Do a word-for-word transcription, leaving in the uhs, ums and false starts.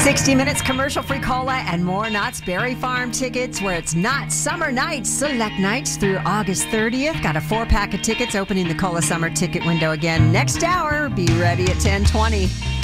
sixty minutes commercial-free cola and more Knott's Berry Farm tickets, where it's Knott's Summer Nights, select nights through August thirtieth. Got a four-pack of tickets opening the Cola Summer ticket window again next hour. Be ready at ten twenty.